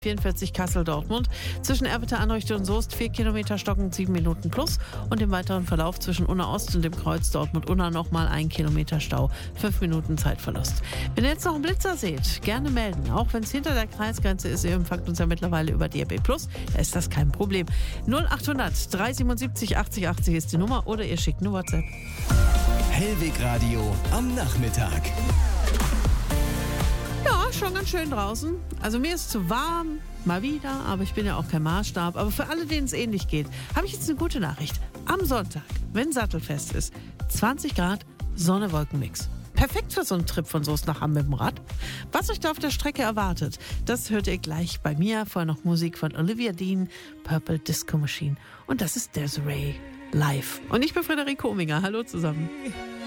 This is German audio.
44 Kassel-Dortmund. Zwischen Erwitte-Anrichte und Soest 4 Kilometer stockend 7 Minuten plus. Und im weiteren Verlauf zwischen Unna-Ost und dem Kreuz Dortmund-Unna nochmal 1 Kilometer Stau. 5 Minuten Zeitverlust. Wenn ihr jetzt noch einen Blitzer seht, gerne melden. Auch wenn es hinter der Kreisgrenze ist, ihr empfangt uns ja mittlerweile über DAB+. Da ist das kein Problem. 0800 377 80 80 ist die Nummer oder ihr schickt eine WhatsApp. Hellweg Radio am Nachmittag. Ja, schon ganz schön draußen. Also mir ist zu warm, mal wieder, aber ich bin ja auch kein Maßstab. Aber für alle, denen es ähnlich geht, habe ich jetzt eine gute Nachricht. Am Sonntag, wenn Sattelfest ist, 20 Grad, Sonne-Wolken-Mix. Perfekt für so einen Trip von Soest nach Hamm mit dem Rad. Was euch da auf der Strecke erwartet, das hört ihr gleich bei mir. Vorher noch Musik von Olivia Dean, Purple Disco Machine. Und das ist Desiree live. Und ich bin Friederike Ominger. Hallo zusammen.